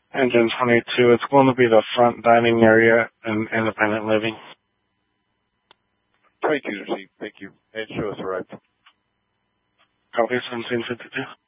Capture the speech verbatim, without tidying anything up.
Engine twenty-two, it's going to be the front dining area and independent living. twenty-two received, thank you. And show us arrived. Copy seventeen fifty-two.